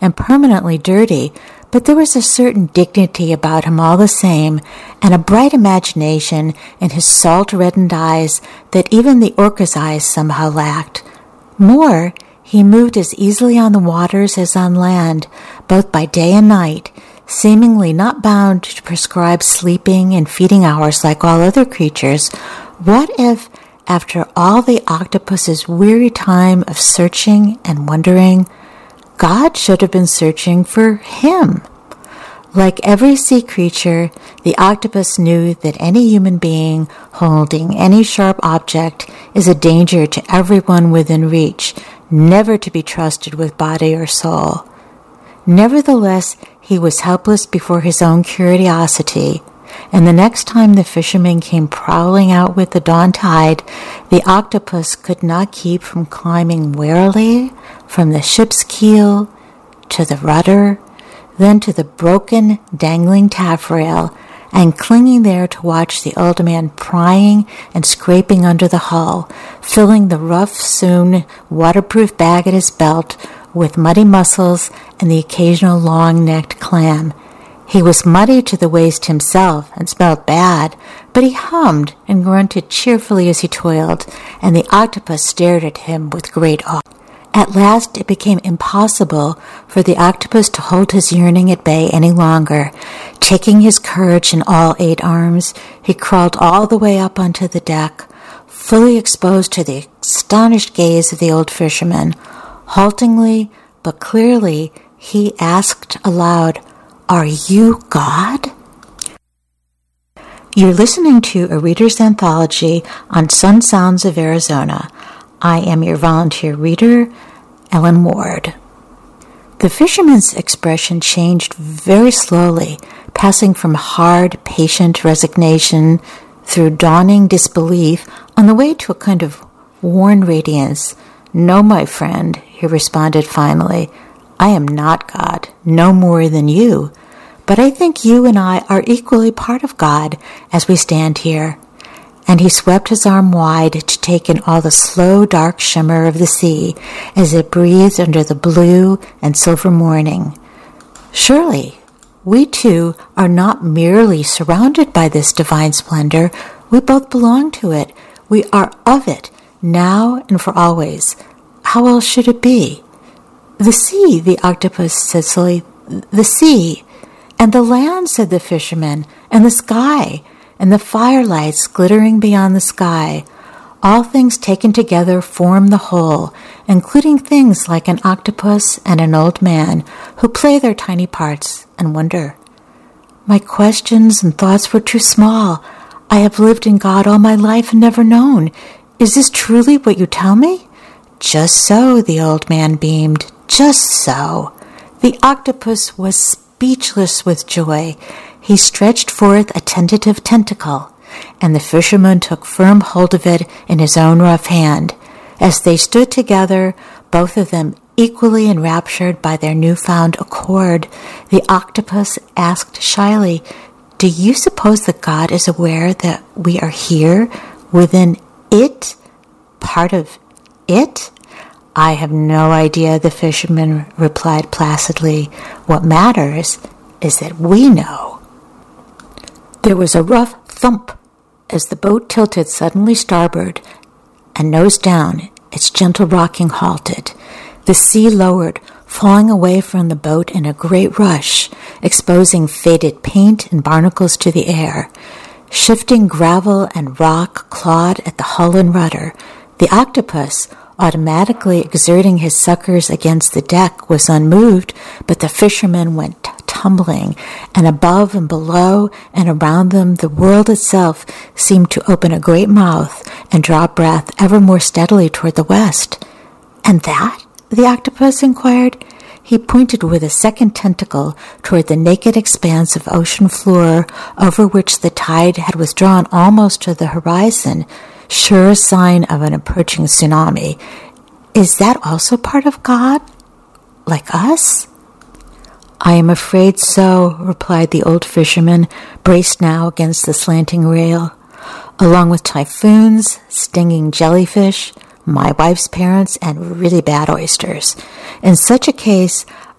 and permanently dirty, but there was a certain dignity about him all the same, and a bright imagination in his salt-reddened eyes that even the orca's eyes somehow lacked. More, he moved as easily on the waters as on land, both by day and night, seemingly not bound to prescribe sleeping and feeding hours like all other creatures. What if, after all the octopus's weary time of searching and wondering, God should have been searching for him? Like every sea creature, the octopus knew that any human being holding any sharp object is a danger to everyone within reach, never to be trusted with body or soul. Nevertheless, he was helpless before his own curiosity, and the next time the fisherman came prowling out with the dawn tide, the octopus could not keep from climbing warily from the ship's keel to the rudder, then to the broken, dangling taffrail, and clinging there to watch the old man prying and scraping under the hull, filling the rough-sewn, waterproof bag at his belt with muddy mussels and the occasional long-necked clam. He was muddy to the waist himself and smelled bad, but he hummed and grunted cheerfully as he toiled, and the octopus stared at him with great awe. At last it became impossible for the octopus to hold his yearning at bay any longer. Taking his courage in all 8 arms, he crawled all the way up onto the deck, fully exposed to the astonished gaze of the old fisherman. Haltingly, but clearly, he asked aloud, "Are you God?" You're listening to a Reader's Anthology on Sun Sounds of Arizona. I am your volunteer reader, Ellen Ward. The fisherman's expression changed very slowly, passing from hard, patient resignation through dawning disbelief on the way to a kind of worn radiance. "No, my friend," he responded finally, "I am not God, no more than you. But I think you and I are equally part of God as we stand here." And he swept his arm wide to take in all the slow, dark shimmer of the sea as it breathed under the blue and silver morning. "Surely, we too are not merely surrounded by this divine splendor. We both belong to it. We are of it, now and for always. How else should it be?" "The sea," the octopus said slowly. "The sea. And the land," said the fisherman. "And the sky. And the firelights glittering beyond the sky. All things taken together form the whole, including things like an octopus and an old man who play their tiny parts and wonder." "My questions and thoughts were too small. I have lived in God all my life and never known. Is this truly what you tell me?" "Just so," the old man beamed. "Just so." The octopus was speechless with joy. He stretched forth a tentative tentacle, and the fisherman took firm hold of it in his own rough hand. As they stood together, both of them equally enraptured by their newfound accord, the octopus asked shyly, "Do you suppose that God is aware that we are here, within it, part of it?" "I have no idea," the fisherman replied placidly. "What matters is that we know." There was a rough thump as the boat tilted suddenly starboard, and nose down, its gentle rocking halted. The sea lowered, falling away from the boat in a great rush, exposing faded paint and barnacles to the air. Shifting gravel and rock clawed at the hull and rudder. The octopus, automatically exerting his suckers against the deck, was unmoved, but the fisherman went tumbling, and above and below and around them the world itself seemed to open a great mouth and draw breath ever more steadily toward the west. "And that?" the octopus inquired. He pointed with a second tentacle toward the naked expanse of ocean floor over which the tide had withdrawn almost to the horizon, sure sign of an approaching tsunami. "Is that also part of God? Like us?" "I am afraid so," replied the old fisherman, braced now against the slanting rail. "Along with typhoons, stinging jellyfish, my wife's parents, and really bad oysters. In such a case,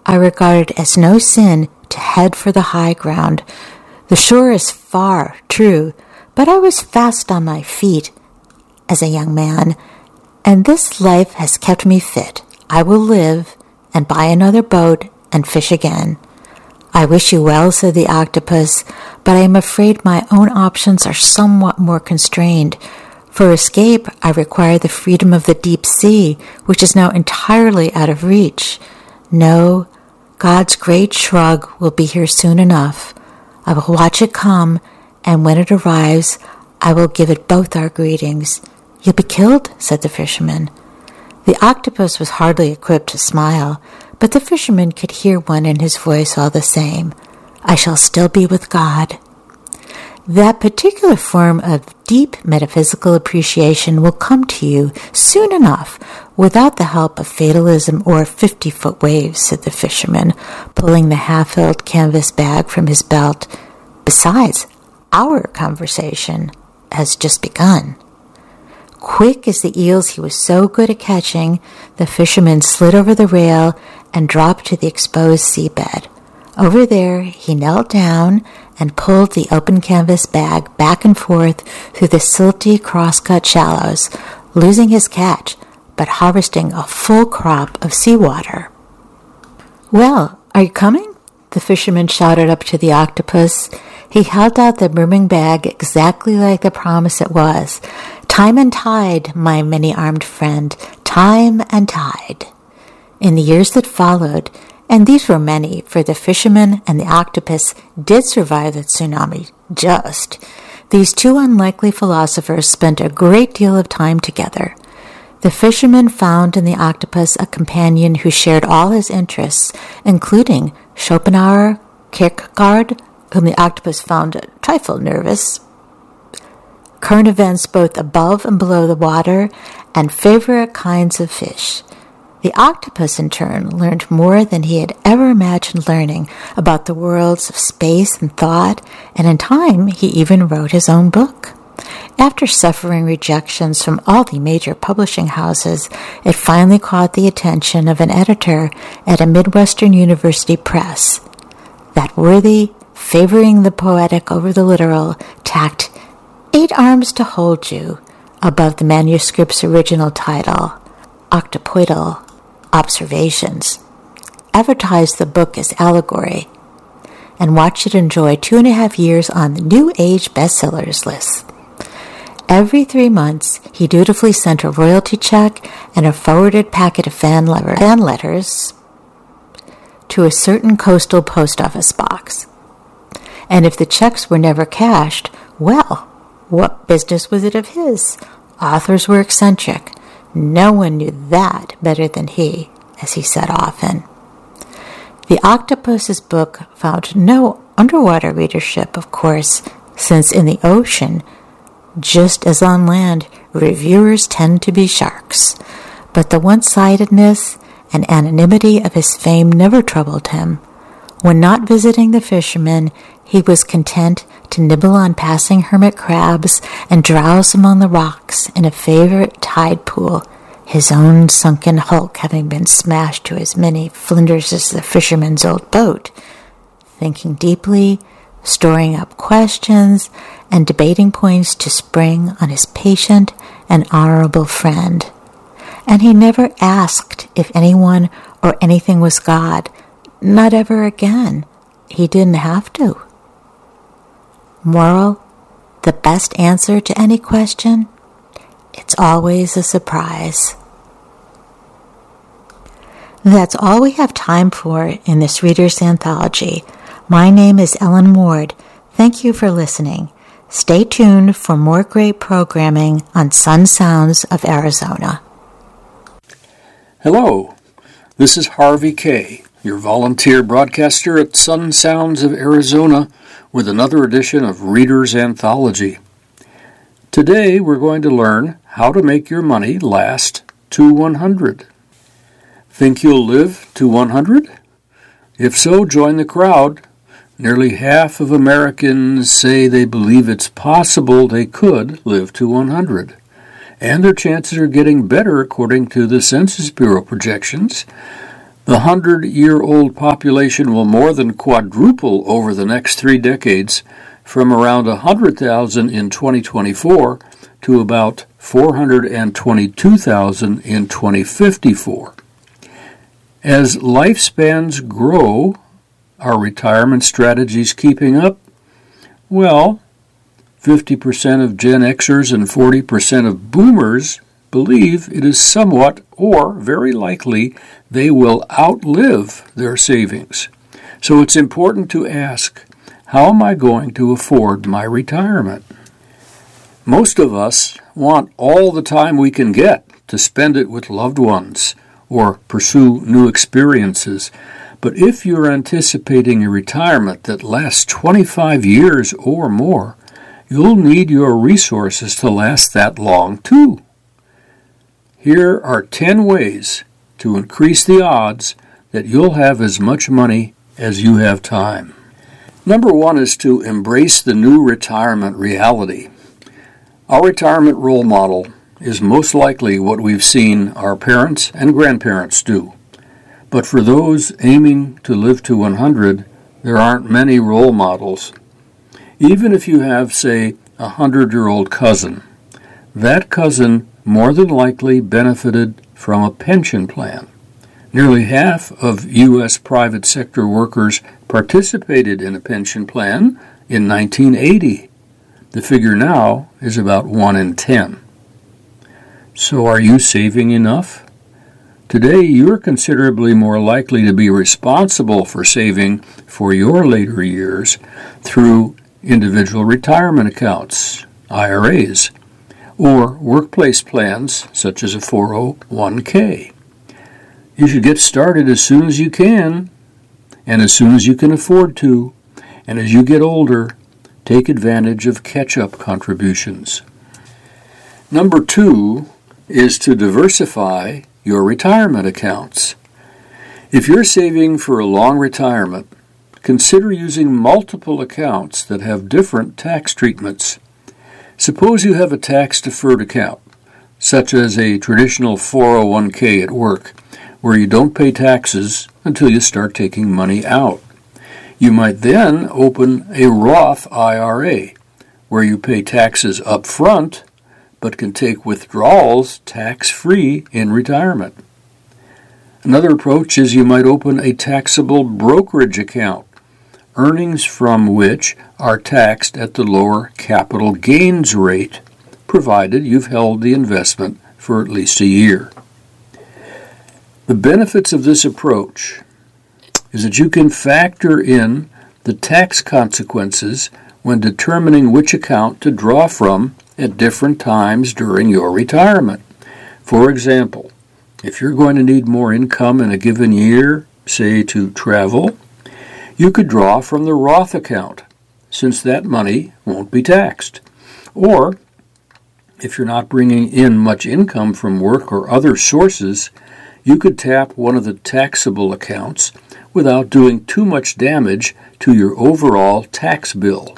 I regard it as no sin to head for the high ground. The shore is far, true, but I was fast on my feet as a young man, and this life has kept me fit. I will live and buy another boat and fish again. I wish you well, said the octopus, but I am afraid my own options are somewhat more constrained. For escape, I require the freedom of the deep sea, which is now entirely out of reach. No, God's great shrug will be here soon enough. I will watch it come, and when it arrives, I will give it both our greetings. You'll be killed, said the fisherman. The octopus was hardly equipped to smile, but the fisherman could hear one in his voice all the same. I shall still be with God. That particular form of deep metaphysical appreciation will come to you soon enough without the help of fatalism or 50-foot waves, said the fisherman, pulling the half-filled canvas bag from his belt. Besides, our conversation has just begun. Quick as the eels he was so good at catching, the fisherman slid over the rail and dropped to the exposed seabed. Over there, he knelt down and pulled the open canvas bag back and forth through the silty cross-cut shallows, losing his catch, but harvesting a full crop of seawater. Well, are you coming? The fisherman shouted up to the octopus. He held out the brimming bag exactly like the promise it was. Time and tide, my many-armed friend, time and tide. In the years that followed, and these were many, for the fisherman and the octopus did survive the tsunami, these two unlikely philosophers spent a great deal of time together. The fisherman found in the octopus a companion who shared all his interests, including Schopenhauer, Kierkegaard, whom the octopus found a trifle nervous, current events both above and below the water, and favorite kinds of fish. The octopus, in turn, learned more than he had ever imagined learning about the worlds of space and thought, and in time he even wrote his own book. After suffering rejections from all the major publishing houses, it finally caught the attention of an editor at a Midwestern university press. That worthy, favoring the poetic over the literal, tacked 8 arms to hold you above the manuscript's original title, Octopoidal Observations, advertised the book as allegory, and watched it enjoy 2.5 years on the New Age bestsellers list. Every 3 months, he dutifully sent a royalty check and a forwarded packet of fan letters to a certain coastal post office box. And if the checks were never cashed, well, what business was it of his? Authors were eccentric. No one knew that better than he, as he said often. The octopus's book found no underwater readership, of course, since in the ocean, just as on land, reviewers tend to be sharks. But the one-sidedness and anonymity of his fame never troubled him. When not visiting the fishermen, he was content to nibble on passing hermit crabs and drowse among the rocks in a favorite tide pool, his own sunken hulk having been smashed to as many flinders as the fisherman's old boat, thinking deeply, storing up questions, and debating points to spring on his patient and honorable friend. And he never asked if anyone or anything was God. Not ever again. He didn't have to. Moral: the best answer to any question? It's always a surprise. That's all we have time for in this Reader's Anthology. My name is Ellen Ward. Thank you for listening. Stay tuned for more great programming on Sun Sounds of Arizona. Hello, this is Harvey Kay, your volunteer broadcaster at Sun Sounds of Arizona, with another edition of Reader's Anthology. Today we're going to learn how to make your money last to 100. Think you'll live to 100? If so, join the crowd. Nearly half of Americans say they believe it's possible they could live to 100. And their chances are getting better according to the Census Bureau projections. The 100-year-old population will more than quadruple over the next 3 decades, from around 100,000 in 2024 to about 422,000 in 2054. As lifespans grow, are retirement strategies keeping up? Well, 50% of Gen Xers and 40% of Boomers believe it is somewhat or very likely they will outlive their savings. So it's important to ask, how am I going to afford my retirement? Most of us want all the time we can get to spend it with loved ones or pursue new experiences. But if you're anticipating a retirement that lasts 25 years or more, you'll need your resources to last that long too. Here are 10 ways to increase the odds that you'll have as much money as you have time. Number 1 is to embrace the new retirement reality. Our retirement role model is most likely what we've seen our parents and grandparents do. But for those aiming to live to 100, there aren't many role models. Even if you have, say, a 100-year-old cousin, that cousin more than likely benefited from a pension plan. Nearly half of U.S. private sector workers participated in a pension plan in 1980. The figure now is about 1 in 10. So are you saving enough? Today, you're considerably more likely to be responsible for saving for your later years through individual retirement accounts, IRAs, or workplace plans such as a 401k. You should get started as soon as you can, and as soon as you can afford to, and as you get older, take advantage of catch-up contributions. Number 2 is to diversify your retirement accounts. If you're saving for a long retirement, consider using multiple accounts that have different tax treatments. Suppose you have a tax-deferred account, such as a traditional 401k at work, where you don't pay taxes until you start taking money out. You might then open a Roth IRA, where you pay taxes up front, but can take withdrawals tax-free in retirement. Another approach is you might open a taxable brokerage account, earnings from which are taxed at the lower capital gains rate, provided you've held the investment for at least a year. The benefits of this approach is that you can factor in the tax consequences when determining which account to draw from at different times during your retirement. For example, if you're going to need more income in a given year, say to travel, you could draw from the Roth account, since that money won't be taxed. Or, if you're not bringing in much income from work or other sources, you could tap one of the taxable accounts without doing too much damage to your overall tax bill.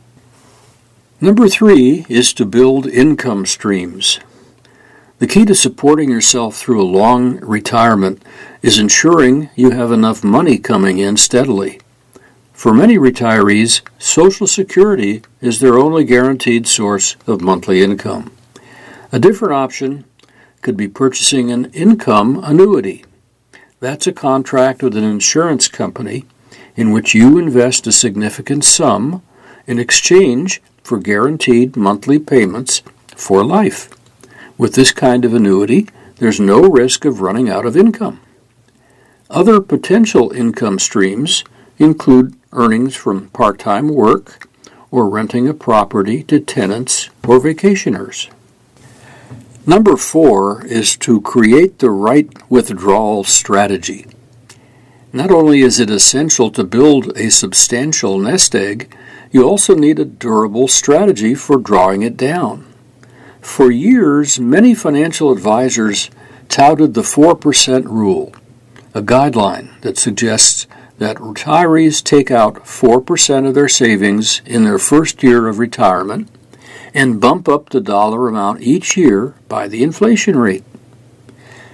Number 3 is to build income streams. The key to supporting yourself through a long retirement is ensuring you have enough money coming in steadily. For many retirees, Social Security is their only guaranteed source of monthly income. A different option could be purchasing an income annuity. That's a contract with an insurance company in which you invest a significant sum in exchange for guaranteed monthly payments for life. With this kind of annuity, there's no risk of running out of income. Other potential income streams include earnings from part-time work or renting a property to tenants or vacationers. Number 4 is to create the right withdrawal strategy. Not only is it essential to build a substantial nest egg, you also need a durable strategy for drawing it down. For years, many financial advisors touted the 4% rule, a guideline that suggests that retirees take out 4% of their savings in their first year of retirement and bump up the dollar amount each year by the inflation rate.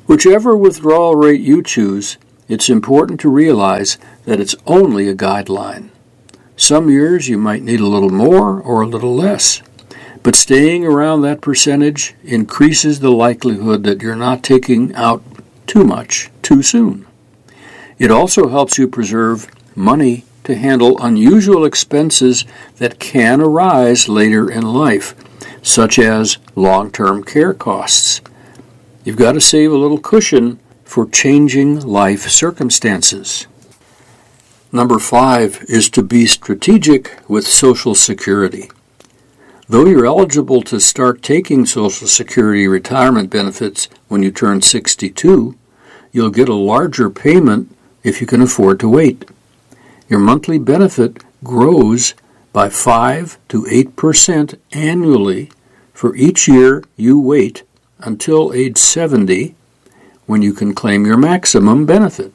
Whichever withdrawal rate you choose, it's important to realize that it's only a guideline. Some years you might need a little more or a little less, but staying around that percentage increases the likelihood that you're not taking out too much too soon. It also helps you preserve money to handle unusual expenses that can arise later in life, such as long-term care costs. You've got to save a little cushion for changing life circumstances. Number 5 is to be strategic with Social Security. Though you're eligible to start taking Social Security retirement benefits when you turn 62, you'll get a larger payment if you can afford to wait. Your monthly benefit grows by 5 to 8% annually for each year you wait until age 70, when you can claim your maximum benefit.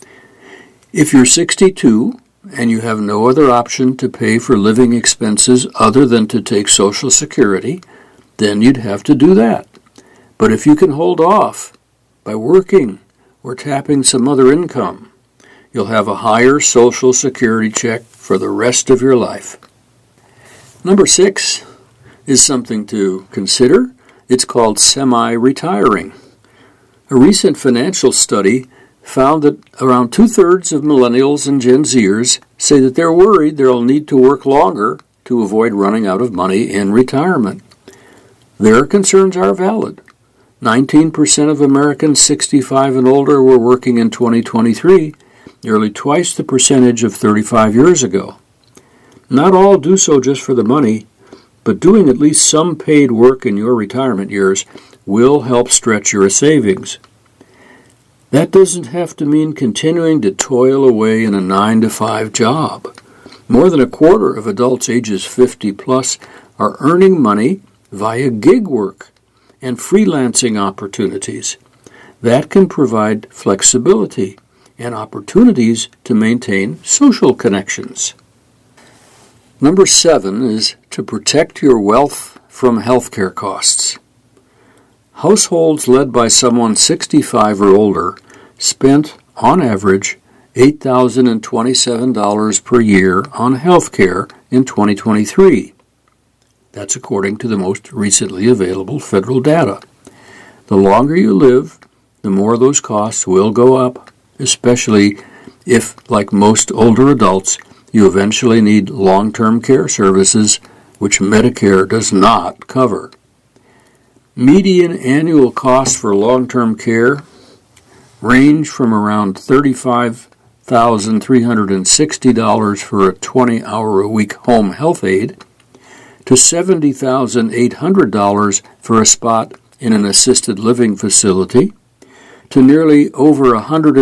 If you're 62 and you have no other option to pay for living expenses other than to take Social Security, then you'd have to do that. But if you can hold off by working or tapping some other income, you'll have a higher Social Security check for the rest of your life. Number 6 is something to consider. It's called semi-retiring. A recent financial study found that around 2/3 of millennials and Gen Zers say that they're worried they'll need to work longer to avoid running out of money in retirement. Their concerns are valid. 19% of Americans 65 and older were working in 2023, nearly twice the percentage of 35 years ago. Not all do so just for the money, but doing at least some paid work in your retirement years will help stretch your savings. That doesn't have to mean continuing to toil away in a 9-to-5 job. More than a quarter of adults ages 50 plus are earning money via gig work and freelancing opportunities. That can provide flexibility and opportunities to maintain social connections. Number 7 is to protect your wealth from healthcare costs. Households led by someone 65 or older spent, on average, $8,027 per year on health care in 2023. That's according to the most recently available federal data. The longer you live, the more those costs will go up, especially if, like most older adults, you eventually need long-term care services, which Medicare does not cover. Median annual costs for long-term care range from around $35,360 for a 20-hour-a-week home health aide to $70,800 for a spot in an assisted living facility, to nearly over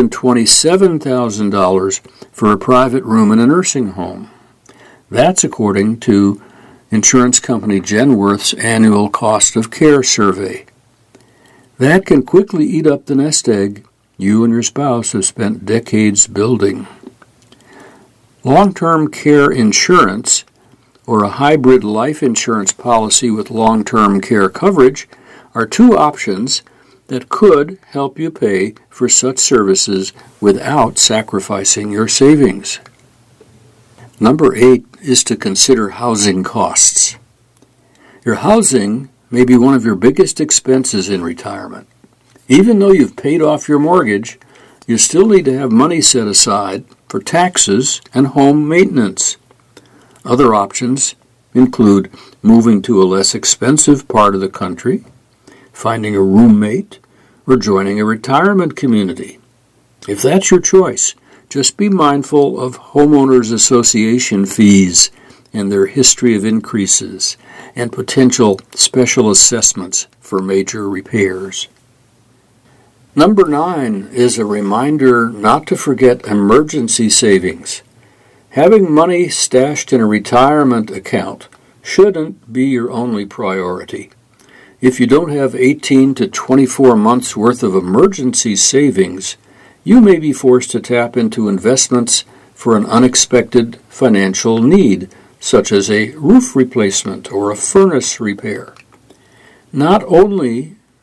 $127,000 for a private room in a nursing home. That's according to insurance company Genworth's annual cost of care survey. That can quickly eat up the nest egg you and your spouse have spent decades building. Long-term care insurance, or a hybrid life insurance policy with long-term care coverage, are two options that could help you pay for such services without sacrificing your savings. Number 8 is to consider housing costs. Your housing may be one of your biggest expenses in retirement. Even though you've paid off your mortgage, you still need to have money set aside for taxes and home maintenance. Other options include moving to a less expensive part of the country, finding a roommate, or joining a retirement community. If that's your choice, just be mindful of homeowners association fees and their history of increases and potential special assessments for major repairs. Number 9 is a reminder not to forget emergency savings. Having money stashed in a retirement account shouldn't be your only priority. If you don't have 18 to 24 months worth of emergency savings, you may be forced to tap into investments for an unexpected financial need, such as a roof replacement or a furnace repair. Not only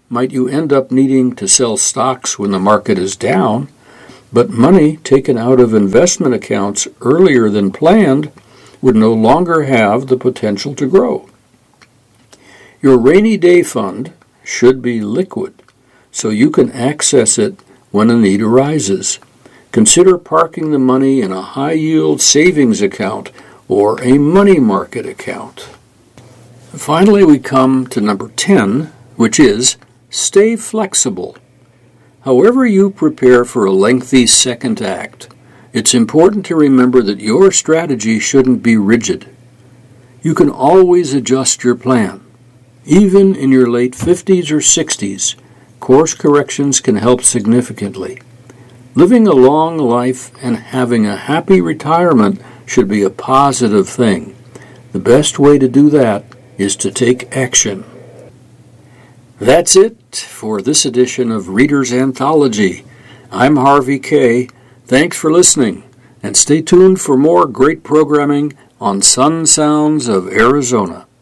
might you end up needing to sell stocks when the market is down, but money taken out of investment accounts earlier than planned would no longer have the potential to grow. Your rainy day fund should be liquid, so you can access it when a need arises. Consider parking the money in a high-yield savings account or a money market account. Finally, we come to number 10, which is stay flexible. However you prepare for a lengthy second act, it's important to remember that your strategy shouldn't be rigid. You can always adjust your plan. Even in your late 50s or 60s, course corrections can help significantly. Living a long life and having a happy retirement should be a positive thing. The best way to do that is to take action. That's it for this edition of Reader's Anthology. I'm Harvey Kaye. Thanks for listening, and stay tuned for more great programming on Sun Sounds of Arizona.